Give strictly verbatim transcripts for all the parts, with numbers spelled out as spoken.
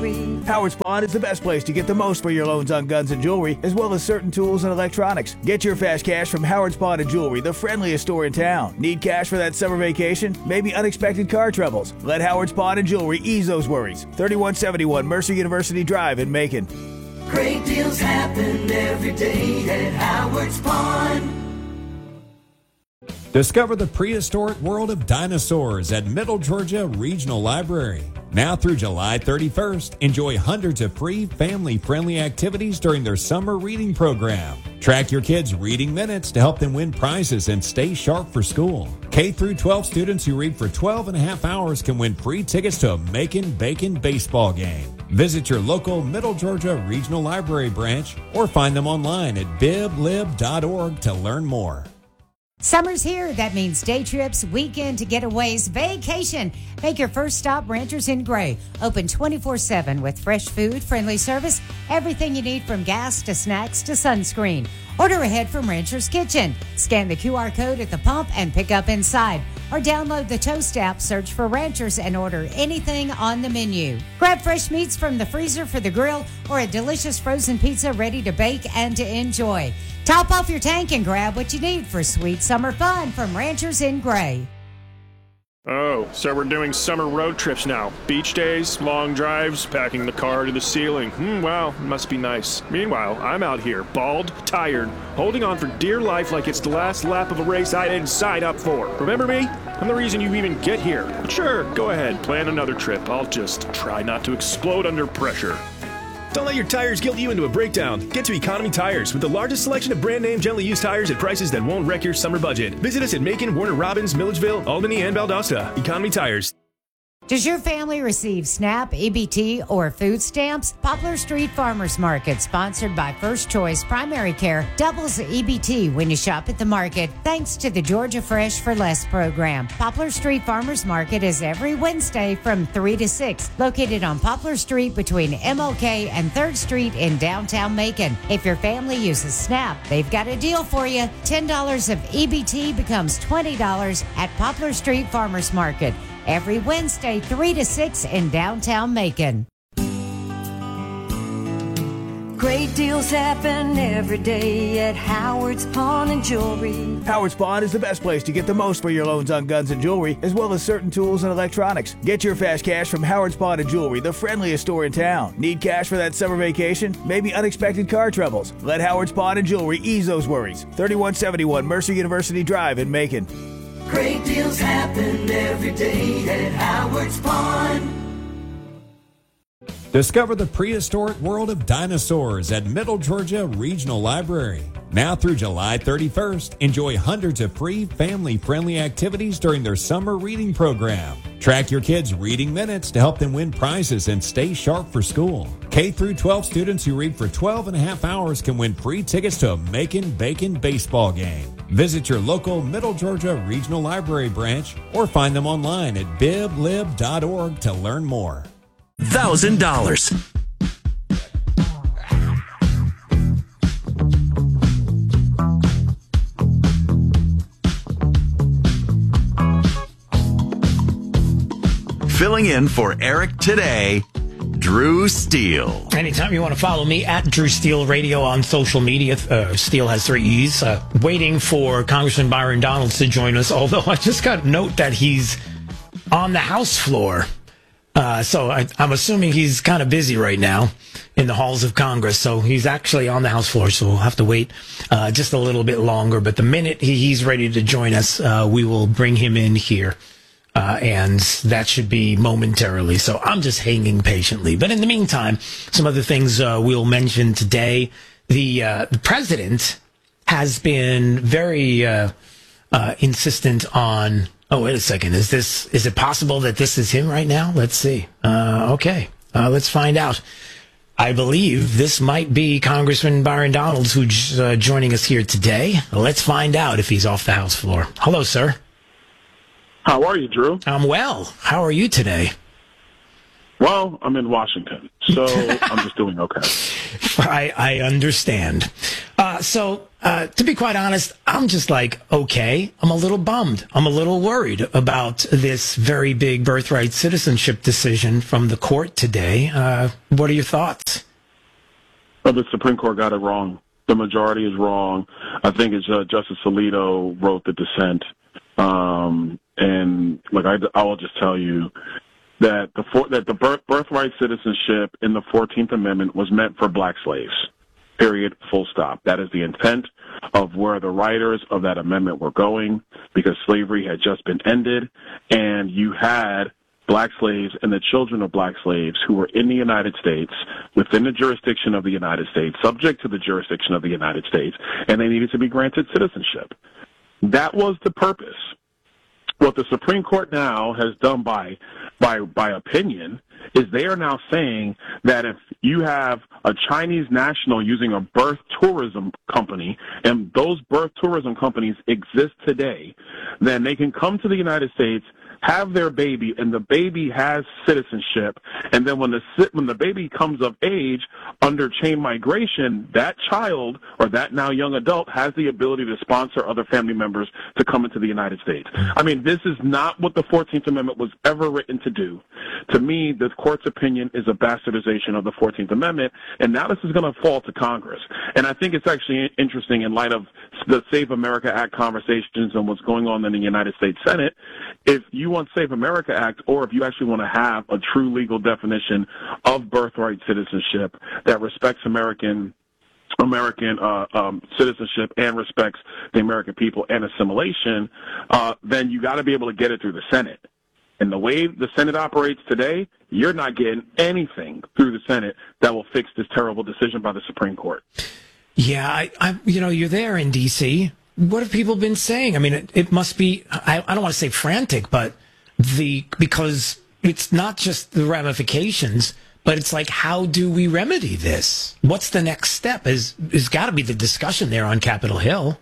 Jewelry. Howard's Pawn is the best place to get the most for your loans on guns and jewelry, as well as certain tools and electronics. Get your fast cash from Howard's Pawn and Jewelry, the friendliest store in town. Need cash for that summer vacation? Maybe unexpected car troubles? Let Howard's Pawn and Jewelry ease those worries. thirty-one seventy-one Mercer University Drive in Macon. Great deals happen every day at Howard's Pawn. Discover the prehistoric world of dinosaurs at Middle Georgia Regional Library. Now through July thirty-first, enjoy hundreds of free family-friendly activities during their summer reading program. Track your kids' reading minutes to help them win prizes and stay sharp for school. K through twelve students who read for twelve and a half hours can win free tickets to a Macon Bacon baseball game. Visit your local Middle Georgia Regional Library branch or find them online at bib lib dot org to learn more. Summer's here. That means day trips, weekend getaways, vacation. Make your first stop Ranchers in Gray. Open twenty-four seven with fresh food, friendly service, everything you need from gas to snacks to sunscreen. Order ahead from Rancher's Kitchen. Scan the Q R code at the pump and pick up inside. Or download the Toast app, search for Ranchers, and order anything on the menu. Grab fresh meats from the freezer for the grill or a delicious frozen pizza ready to bake and to enjoy. Top off your tank and grab what you need for sweet summer fun from Ranchers in Gray. Oh, so we're doing summer road trips now. Beach days, long drives, packing the car to the ceiling. Hmm, wow, it must be nice. Meanwhile, I'm out here, bald, tired, holding on for dear life like it's the last lap of a race I didn't sign up for. Remember me? I'm the reason you even get here. But sure, go ahead, plan another trip. I'll just try not to explode under pressure. Don't let your tires guilt you into a breakdown. Get to Economy Tires with the largest selection of brand name gently used tires at prices that won't wreck your summer budget. Visit us at Macon, Warner Robins, Milledgeville, Albany, and Valdosta. Economy Tires. Does your family receive SNAP, E B T, or food stamps? Poplar Street Farmers Market, sponsored by First Choice Primary Care, doubles the E B T when you shop at the market, thanks to the Georgia Fresh for Less program. Poplar Street Farmers Market is every Wednesday from three to six, located on Poplar Street between M L K and third Street in downtown Macon. If your family uses SNAP, they've got a deal for you. ten dollars of E B T becomes twenty dollars at Poplar Street Farmers Market. Every Wednesday, three to six in downtown Macon. Great deals happen every day at Howard's Pawn and Jewelry. Howard's Pawn is the best place to get the most for your loans on guns and jewelry, as well as certain tools and electronics. Get your fast cash from Howard's Pawn and Jewelry, the friendliest store in town. Need cash for that summer vacation? Maybe unexpected car troubles? Let Howard's Pawn and Jewelry ease those worries. thirty-one seventy-one Mercer University Drive in Macon. Great deals happen every day at Howard's Pawn. Discover the prehistoric world of dinosaurs at Middle Georgia Regional Library. Now through July thirty-first, enjoy hundreds of free family-friendly activities during their summer reading program. Track your kids' reading minutes to help them win prizes and stay sharp for school. K through twelve students who read for twelve and a half hours can win free tickets to a Macon Bacon baseball game. Visit your local Middle Georgia Regional Library branch or find them online at bib lib dot org to learn more. one thousand dollars. Filling in for Eric today, Drew Steele. Anytime you want to follow me, at Drew Steele Radio on social media. Uh, Steele has three E's. Uh, waiting for Congressman Byron Donalds to join us, although I just got a note that he's on the House floor. Uh, so I, I'm assuming he's kind of busy right now in the halls of Congress. So he's actually on the House floor, so we'll have to wait uh, just a little bit longer. But the minute he, he's ready to join us, uh, we will bring him in here. Uh, and that should be momentarily. So I'm just hanging patiently. But in the meantime, some other things uh, we'll mention today. The, uh, the president has been very uh, uh, insistent on... Oh, wait a second. Is this? Is it possible that this is him right now? Let's see. Uh, okay. Uh, let's find out. I believe this might be Congressman Byron Donalds who's uh, joining us here today. Let's find out if he's off the House floor. Hello, sir. How are you, Drew? I'm well. How are you today? Well, I'm in Washington, so I'm just doing okay. I, I understand. Uh, so, uh, to be quite honest, I'm just like, okay, I'm a little bummed. I'm a little worried about this very big birthright citizenship decision from the court today. Uh, what are your thoughts? Well, the Supreme Court got it wrong. The majority is wrong. I think it's uh, Justice Alito wrote the dissent. Um, and, like, I, I will just tell you, that the for, that the birth, birthright citizenship in the fourteenth Amendment was meant for black slaves. Period. Full stop. That is the intent of where the writers of that amendment were going, because slavery had just been ended, and you had black slaves and the children of black slaves who were in the United States, within the jurisdiction of the United States, subject to the jurisdiction of the United States, and they needed to be granted citizenship. That was the purpose. What the Supreme Court now has done by by by opinion is they are now saying that if you have a Chinese national using a birth tourism company, and those birth tourism companies exist today, then they can come to the United States, have their baby, and the baby has citizenship. And then when the when the baby comes of age under chain migration, that child or that now young adult has the ability to sponsor other family members to come into the United States. I mean, this is not what the fourteenth Amendment was ever written to do. To me, the court's opinion is a bastardization of the fourteenth Amendment, and now this is going to fall to Congress. And I think it's actually interesting in light of the Save America Act conversations and what's going on in the United States Senate. If you want Save America Act, or if you actually want to have a true legal definition of birthright citizenship that respects American American uh, um, citizenship and respects the American people and assimilation, uh, then you got to be able to get it through the Senate. And the way the Senate operates today, you're not getting anything through the Senate that will fix this terrible decision by the Supreme Court. Yeah, I, I you know, you're there in D C. What have people been saying? I mean, it, it must be, I, I don't want to say frantic, but the, because it's not just the ramifications, but it's like, how do we remedy this? What's the next step? Is, is got to be the discussion there on Capitol Hill.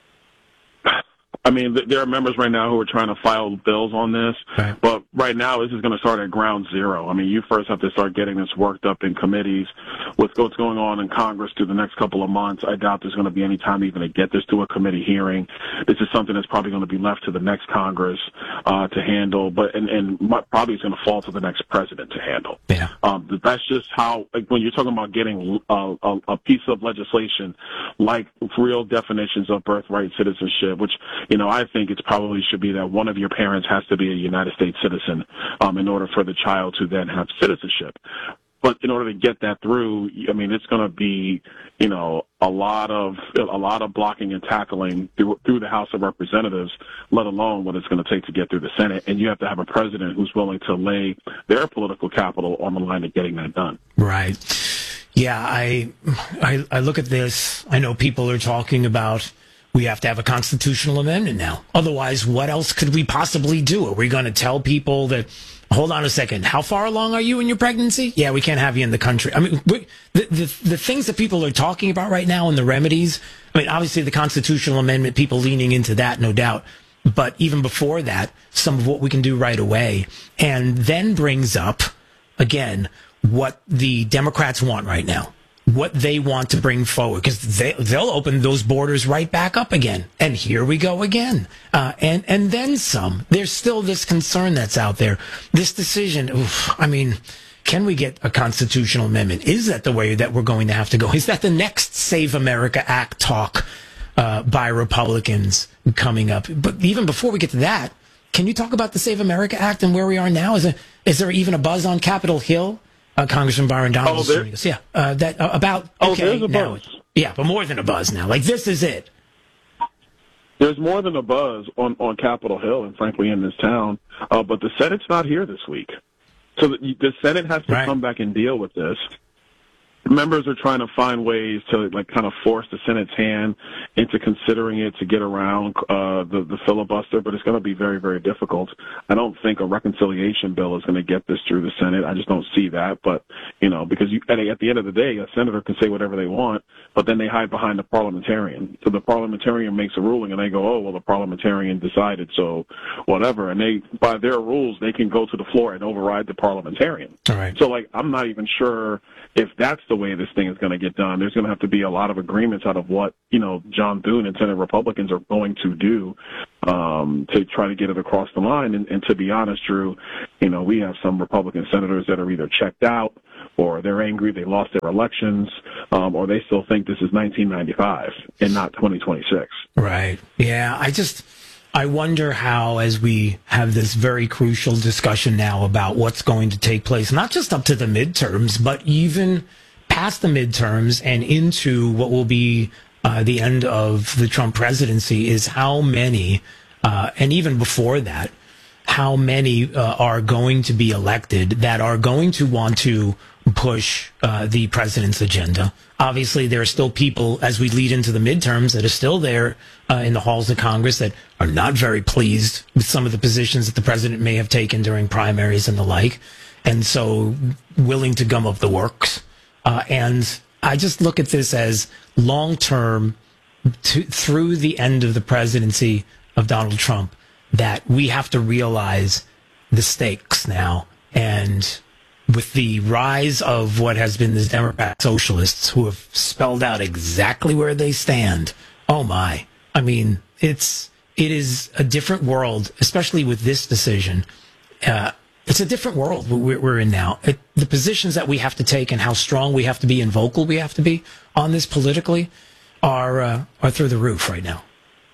I mean, there are members right now who are trying to file bills on this, right. But right now this is going to start at ground zero. I mean, you first have to start getting this worked up in committees. With what's going on in Congress through the next couple of months, I doubt there's going to be any time even to get this to a committee hearing. This is something that's probably going to be left to the next Congress uh, to handle, but and, and probably it's going to fall to the next president to handle. Yeah. Um, that's just how, like, when you're talking about getting a, a, a piece of legislation like real definitions of birthright citizenship, which, you know, I think it's probably should be that one of your parents has to be a United States citizen um, in order for the child to then have citizenship. But in order to get that through, I mean, it's going to be, you know, a lot of a lot of blocking and tackling through, through the House of Representatives, let alone what it's going to take to get through the Senate. And you have to have a president who's willing to lay their political capital on the line of getting that done. Right. Yeah, I, I, I look at this. I know people are talking about we have to have a constitutional amendment now. Otherwise, what else could we possibly do? Are we going to tell people that, hold on a second, how far along are you in your pregnancy? Yeah, we can't have you in the country. I mean, we, the, the, the things that people are talking about right now and the remedies, I mean, obviously the constitutional amendment, people leaning into that, no doubt. But even before that, some of what we can do right away. And then brings up, again, what the Democrats want right now. What they want to bring forward, because they, they'll open those borders right back up again. And here we go again. Uh, and, and then some. There's still this concern that's out there. This decision, oof, I mean, can we get a constitutional amendment? Is that the way that we're going to have to go? Is that the next Save America Act talk uh, by Republicans coming up? But even before we get to that, can you talk about the Save America Act and where we are now? Is there, is there even a buzz on Capitol Hill? Uh, Congressman Byron Donalds oh, joining us. Yeah, uh, that uh, about okay. Oh, there's a now, buzz. Yeah, but more than a buzz now. Like, this is it. There's more than a buzz on, on Capitol Hill and, frankly, in this town. Uh, but the Senate's not here this week. So the, the Senate has to right. come back and deal with this. Members are trying to find ways to, like, kind of force the Senate's hand into considering it to get around uh, the, the filibuster, but it's going to be very, very difficult. I don't think a reconciliation bill is going to get this through the Senate. I just don't see that. But You know, because you, at the end of the day, a senator can say whatever they want, but then they hide behind the parliamentarian. So the parliamentarian makes a ruling, and they go, "Oh, well, the parliamentarian decided, so whatever." And they, by their rules, they can go to the floor and override the parliamentarian. All right. So, like, I'm not even sure if that's the way this thing is going to get done. There's going to have to be a lot of agreements out of what, you know, John Thune and Senate Republicans are going to do um, to try to get it across the line. And, and to be honest, Drew, you know, we have some Republican senators that are either checked out, or they're angry they lost their elections, um, or they still think this is nineteen ninety-five and not twenty twenty-six. Right. Yeah, I just, I wonder how, as we have this very crucial discussion now about what's going to take place, not just up to the midterms, but even past the midterms and into what will be uh, the end of the Trump presidency, is how many, uh, and even before that, how many uh, are going to be elected that are going to want to push uh, the president's agenda. Obviously, there are still people, as we lead into the midterms, that are still there uh, in the halls of Congress that are not very pleased with some of the positions that the president may have taken during primaries and the like, and so willing to gum up the works. Uh, and I just look at this as long-term, to, through the end of the presidency of Donald Trump, that we have to realize the stakes now. And with the rise of what has been the Democrat socialists who have spelled out exactly where they stand, oh my, I mean, it's, it is a different world, especially with this decision. Uh, it's a different world we're, we're in now. It, the positions that we have to take and how strong we have to be and vocal we have to be on this politically are, uh, are through the roof right now.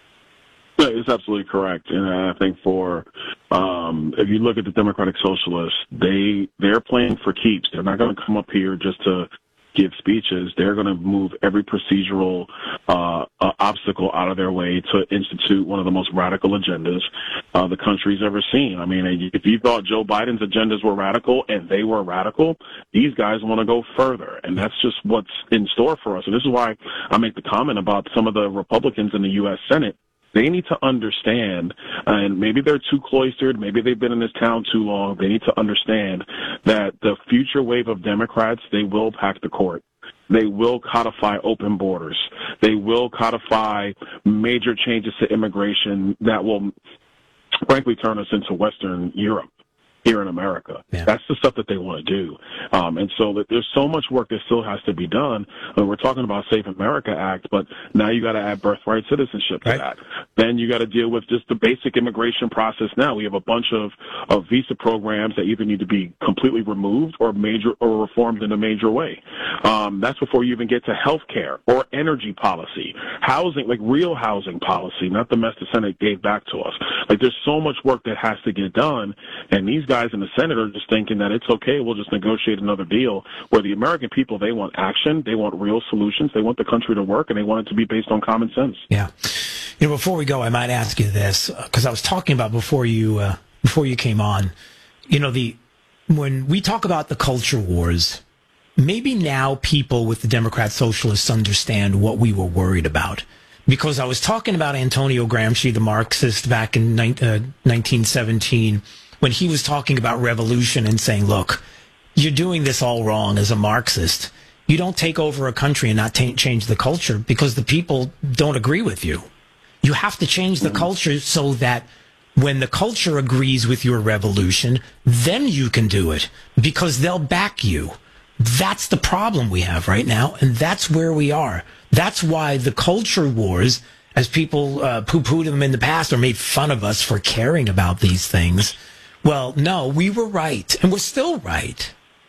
Yeah, it's absolutely correct. And I think for, um, if you look at the Democratic Socialists, they, they're playing for keeps. They're not going to come up here just to give speeches. They're going to move every procedural uh, uh, obstacle out of their way to institute one of the most radical agendas uh, the country's ever seen. I mean, if you thought Joe Biden's agendas were radical, and they were radical, these guys want to go further. And that's just what's in store for us. And this is why I make the comment about some of the Republicans in the U S Senate. They need to understand, and maybe they're too cloistered, maybe they've been in this town too long, they need to understand that the future wave of Democrats, they will pack the court. They will codify open borders. They will codify major changes to immigration that will, frankly, turn us into Western Europe here in America. Yeah. That's the stuff that they want to do. Um, and so that there's so much work that still has to be done. And we're talking about Safe America Act, but now you got to add birthright citizenship to right. that. Then you got to deal with just the basic immigration process now. We have a bunch of, of visa programs that either need to be completely removed or major or reformed in a major way. Um, that's before you even get to health care or energy policy, housing, like real housing policy, not the mess the Senate gave back to us. Like there's so much work that has to get done. And these guys guys in the Senate are just thinking that it's okay, we'll just negotiate another deal, where the American people, they want action, they want real solutions, they want the country to work, and they want it to be based on common sense. Yeah. You know, before we go, I might ask you this, because I was talking about before you uh, before you came on, you know, the when we talk about the culture wars, maybe now people with the Democrat Socialists understand what we were worried about. Because I was talking about Antonio Gramsci, the Marxist, back in nineteen seventeen, when he was talking about revolution and saying, look, you're doing this all wrong as a Marxist. You don't take over a country and not t- change the culture because the people don't agree with you. You have to change the culture so that when the culture agrees with your revolution, then you can do it because they'll back you. That's the problem we have right now, and that's where we are. That's why the culture wars, as people uh, poo-pooed them in the past or made fun of us for caring about these things, well, no, we were right, and we're still right.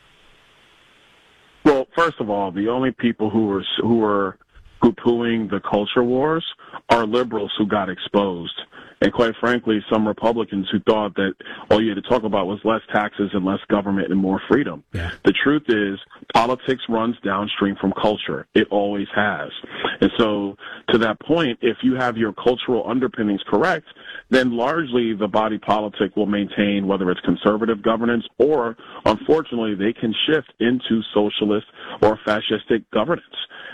Well, first of all, the only people who were who were poo-pooing the culture wars are liberals who got exposed. And quite frankly, some Republicans who thought that all you had to talk about was less taxes and less government and more freedom. Yeah. The truth is, politics runs downstream from culture. It always has. And so, to that point, if you have your cultural underpinnings correct, then largely the body politic will maintain whether it's conservative governance or, unfortunately, they can shift into socialist or fascistic governance.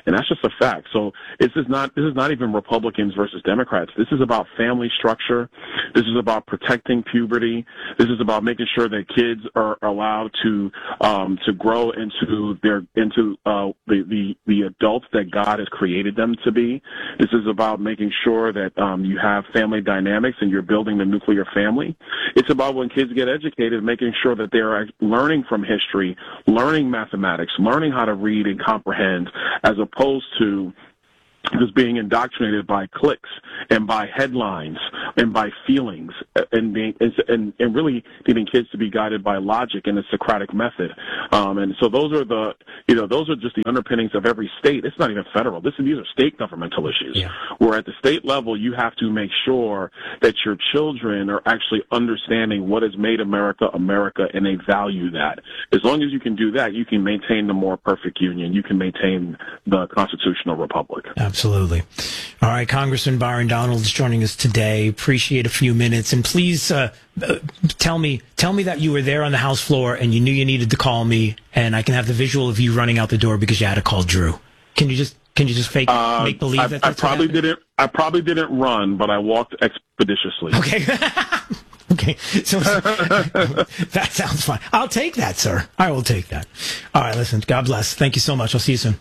And that's just a fact. So this is not, this is not even Republicans versus Democrats. This is about family structure. This is about protecting puberty. This is about making sure that kids are allowed to, um, to grow into their, into, uh, the, the, the adults that God has created them to be. This is about making sure that, um, you have family dynamics and you're building the nuclear family. It's about when kids get educated, making sure that they're learning from history, learning mathematics, learning how to read and comprehend, as opposed to just being indoctrinated by clicks and by headlines and by feelings, and being and, and really needing kids to be guided by logic and the Socratic method. Um, and so those are the, you know, those are just the underpinnings of every state. It's not even federal. This is, these are state governmental issues. Yeah. Where at the state level, you have to make sure that your children are actually understanding what has made America America, and they value that. As long as you can do that, you can maintain the more perfect union. You can maintain the constitutional republic. Absolutely. All right, Congressman Byron Donald is joining us today. Appreciate a few minutes, and please uh, uh, tell me tell me that you were there on the House floor and you knew you needed to call me, and I can have the visual of you running out the door because you had to call Drew. Can you just can you just fake uh, make believe I, that? I That's probably what didn't. I probably didn't run, but I walked expeditiously. Okay. Okay, so that sounds fine. I'll take that, sir. I will take that. All right, listen. God bless. Thank you so much. I'll see you soon.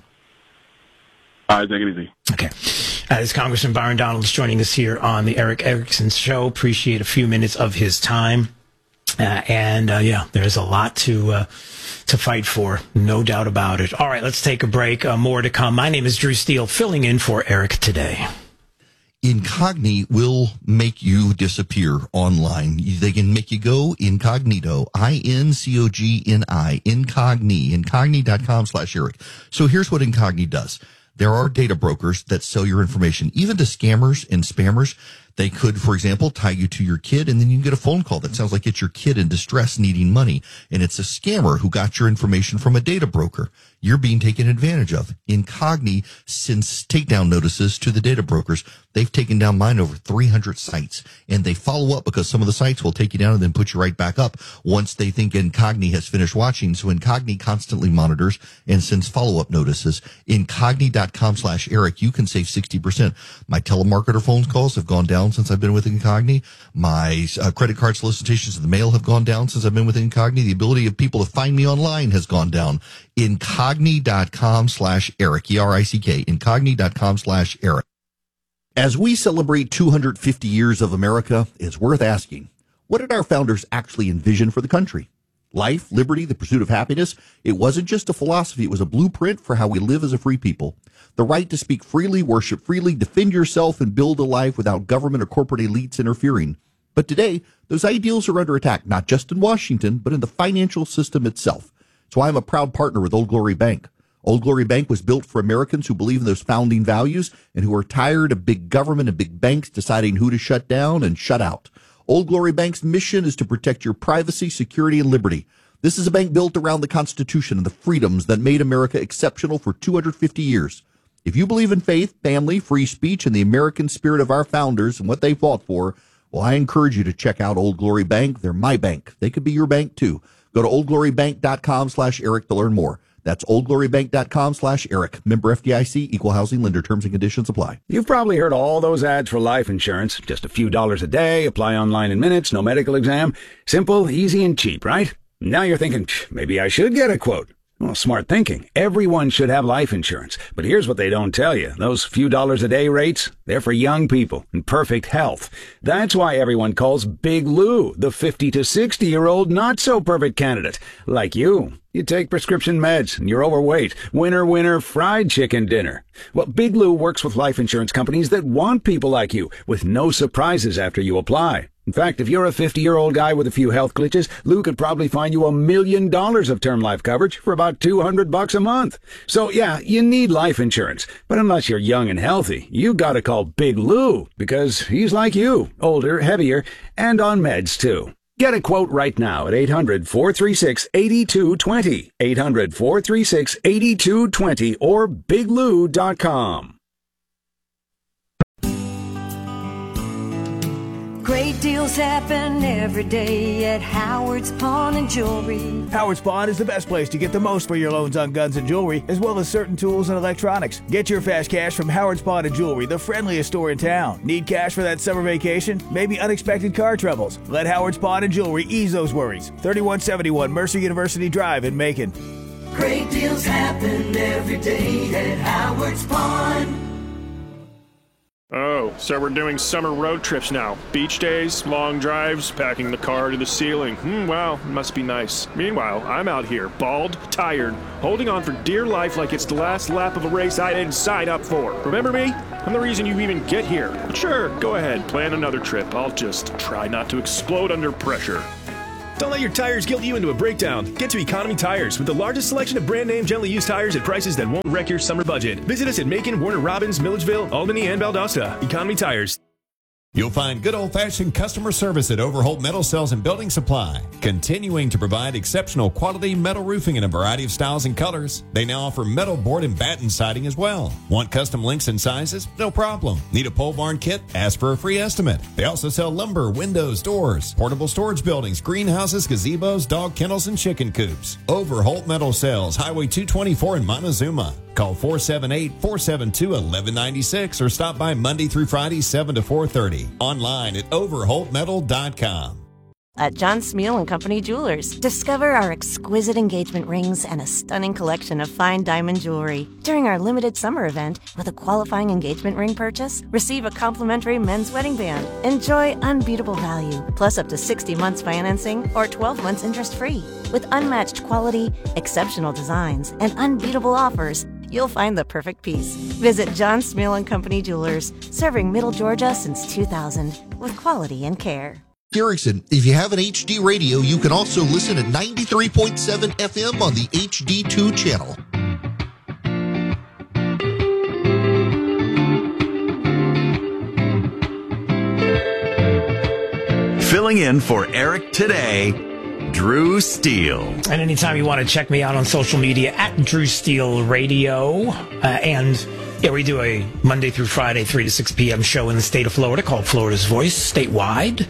All right, take it easy. Okay. As Congressman Byron Donald is joining us here on the Erick Erickson Show, appreciate a few minutes of his time. Uh, and, uh, yeah, there's a lot to uh, to fight for, no doubt about it. All right, let's take a break. Uh, more to come. My name is Drew Steele, filling in for Eric today. Incogni will make you disappear online. They can make you go incognito. I N C O G N I. Incogni. Incogni.com slash Eric. So here's what Incogni does. There are data brokers that sell your information, even to scammers and spammers. They could, for example, tie you to your kid, and then you can get a phone call that sounds like it's your kid in distress needing money, and it's a scammer who got your information from a data broker. You're being taken advantage of. Incogni sends takedown notices to the data brokers. They've taken down mine over three hundred sites, and they follow up because some of the sites will take you down and then put you right back up once they think Incogni has finished watching. So Incogni constantly monitors and sends follow-up notices. Incogni.com slash Eric. You can save sixty percent. My telemarketer phone calls have gone down since I've been with Incogni. My uh, credit card solicitations in the mail have gone down since I've been with Incogni. The ability of people to find me online has gone down. Incogni.com slash Eric. E R I C K. Incogni.com slash Eric. As we celebrate two hundred fifty years of America, it's worth asking, what did our founders actually envision for the country? Life, liberty, the pursuit of happiness. It wasn't just a philosophy. It was a blueprint for how we live as a free people. The right to speak freely, worship freely, defend yourself, and build a life without government or corporate elites interfering. But today, those ideals are under attack, not just in Washington, but in the financial system itself. That's why I'm a proud partner with Old Glory Bank. Old Glory Bank was built for Americans who believe in those founding values and who are tired of big government and big banks deciding who to shut down and shut out. Old Glory Bank's mission is to protect your privacy, security, and liberty. This is a bank built around the Constitution and the freedoms that made America exceptional for two hundred fifty years. If you believe in faith, family, free speech, and the American spirit of our founders and what they fought for, well, I encourage you to check out Old Glory Bank. They're my bank. They could be your bank, too. Go to oldglorybank.com slash Eric to learn more. That's oldglorybank.com slash Eric. Member F D I C, equal housing lender. Terms and conditions apply. You've probably heard all those ads for life insurance. Just a few dollars a day, apply online in minutes, no medical exam. Simple, easy, and cheap, right? Now you're thinking, maybe I should get a quote. Well, smart thinking. Everyone should have life insurance. But here's what they don't tell you. Those few dollars a day rates, they're for young people in perfect health. That's why everyone calls Big Lou the fifty to sixty-year-old not-so-perfect candidate. Like you. You take prescription meds and you're overweight. Winner, winner, fried chicken dinner. Well, Big Lou works with life insurance companies that want people like you with no surprises after you apply. In fact, if you're a fifty-year-old guy with a few health glitches, Lou could probably find you a million dollars of term life coverage for about two hundred bucks a month. So yeah, you need life insurance. But unless you're young and healthy, you gotta call Big Lou because he's like you, older, heavier, and on meds too. Get a quote right now at eight hundred, four three six, eight two two zero, eight hundred, four three six, eight two two zero, or big lou dot com. Great deals happen every day at Howard's Pawn and Jewelry. Howard's Pawn is the best place to get the most for your loans on guns and jewelry, as well as certain tools and electronics. Get your fast cash from Howard's Pawn and Jewelry, the friendliest store in town. Need cash for that summer vacation? Maybe unexpected car troubles? Let Howard's Pawn and Jewelry ease those worries. thirty-one seventy-one Mercer University Drive in Macon. Great deals happen every day at Howard's Pawn. Oh, so we're doing summer road trips now. Beach days, long drives, packing the car to the ceiling. Hmm, wow, must be nice. Meanwhile, I'm out here, bald, tired, holding on for dear life like it's the last lap of a race I didn't sign up for. Remember me? I'm the reason you even get here. But sure, go ahead, plan another trip. I'll just try not to explode under pressure. Don't let your tires guilt you into a breakdown. Get to Economy Tires with the largest selection of brand name gently used tires at prices that won't wreck your summer budget. Visit us at Macon, Warner Robins, Milledgeville, Albany, and Valdosta. Economy Tires. You'll find good old-fashioned customer service at Overholt Metal Sales and Building Supply, continuing to provide exceptional quality metal roofing in a variety of styles and colors. They now offer metal board and batten siding as well. Want custom lengths and sizes? No problem. Need a pole barn kit? Ask for a free estimate. They also sell lumber, windows, doors, portable storage buildings, greenhouses, gazebos, dog kennels, and chicken coops. Overholt Metal Sales, Highway two twenty-four in Montezuma. Call four seven eight, four seven two, one one nine six or stop by Monday through Friday, seven to four thirty. Online at overholt metal dot com. At John Smeal and Company Jewelers, discover our exquisite engagement rings and a stunning collection of fine diamond jewelry. During our limited summer event, with a qualifying engagement ring purchase, receive a complimentary men's wedding band. Enjoy unbeatable value, plus up to sixty months financing or twelve months interest-free. With unmatched quality, exceptional designs, and unbeatable offers, you'll find the perfect piece. Visit John Smeal and Company Jewelers, serving Middle Georgia since two thousand, with quality and care. Erickson, if you have an H D radio, you can also listen at ninety-three point seven F M on the H D two channel. Filling in for Eric today, Drew Steele. And anytime you want to check me out on social media, at Drew Steele Radio. Uh, and yeah, we do a Monday through Friday, three to six p.m. show in the state of Florida called Florida's Voice, statewide.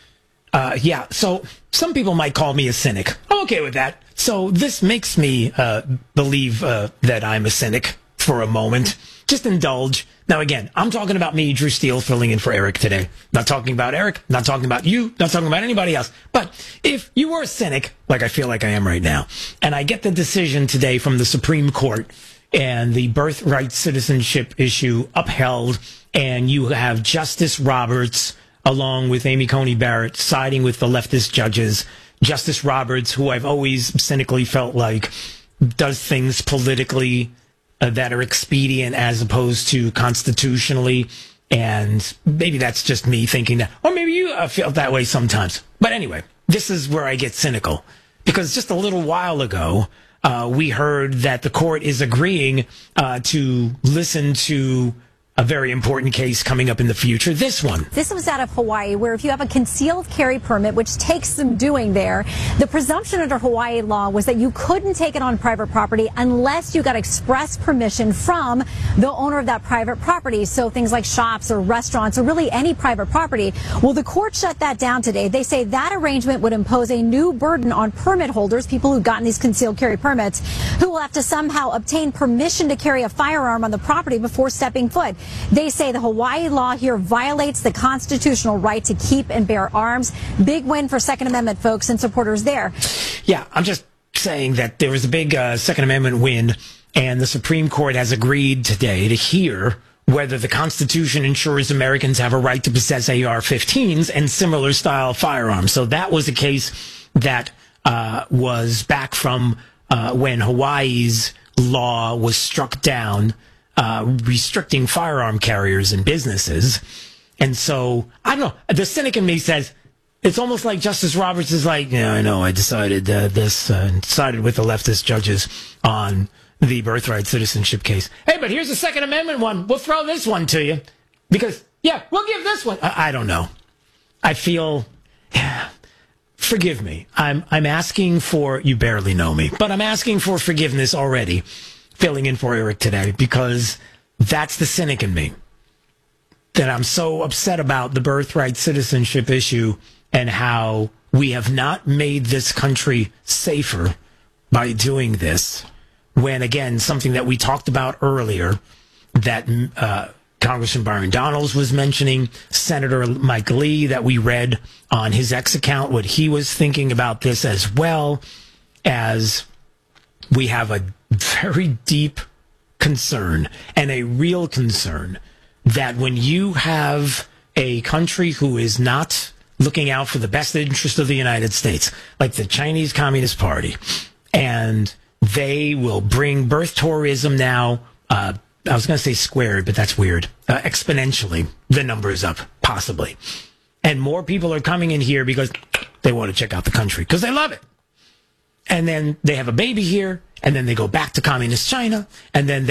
Uh, yeah, so some people might call me a cynic. I'm okay with that. So this makes me uh, believe uh, that I'm a cynic for a moment. Just indulge. Now, again, I'm talking about me, Drew Steele, filling in for Eric today. Not talking about Eric, not talking about you, not talking about anybody else. But if you were a cynic, like I feel like I am right now, and I get the decision today from the Supreme Court and the birthright citizenship issue upheld, and you have Justice Roberts along with Amy Coney Barrett siding with the leftist judges, Justice Roberts, who I've always cynically felt like does things politically uh, that are expedient as opposed to constitutionally. And maybe that's just me thinking that, or maybe you uh, feel that way sometimes. But anyway, this is where I get cynical, because just a little while ago, uh, we heard that the court is agreeing uh, to listen to a very important case coming up in the future. This one. This was out of Hawaii, where if you have a concealed carry permit, which takes some doing there, the presumption under Hawaii law was that you couldn't take it on private property unless you got express permission from the owner of that private property. So things like shops or restaurants or really any private property. Well, the court shut that down today. They say that arrangement would impose a new burden on permit holders, people who've gotten these concealed carry permits, who will have to somehow obtain permission to carry a firearm on the property before stepping foot. They say the Hawaii law here violates the constitutional right to keep and bear arms. Big win for Second Amendment folks and supporters there. Yeah, I'm just saying that there was a big uh, Second Amendment win, and the Supreme Court has agreed today to hear whether the Constitution ensures Americans have a right to possess A R fifteens and similar style firearms. So that was a case that uh, was back from uh, when Hawaii's law was struck down, Uh, restricting firearm carriers and businesses. And so, I don't know, the cynic in me says, it's almost like Justice Roberts is like, yeah, I know, I decided uh, this, uh, decided with the leftist judges on the birthright citizenship case. Hey, but here's the Second Amendment one. We'll throw this one to you. Because, yeah, we'll give this one. I, I don't know. I feel, yeah, forgive me. I'm, I'm asking for, you barely know me, but I'm asking for forgiveness already, filling in for Eric today, because that's the cynic in me. that I'm so upset about the birthright citizenship issue and how we have not made this country safer by doing this. When, again, something that we talked about earlier, that uh, Congressman Byron Donalds was mentioning, Senator Mike Lee, that we read on his X account, what he was thinking about this, as well as we have a very deep concern and a real concern that when you have a country who is not looking out for the best interest of the United States, like the Chinese Communist Party, and they will bring birth tourism now, uh, I was going to say squared, but that's weird, uh, exponentially, the numbers up, possibly. And more people are coming in here because they want to check out the country, because they love it. And then they have a baby here, and then they go back to communist China, and then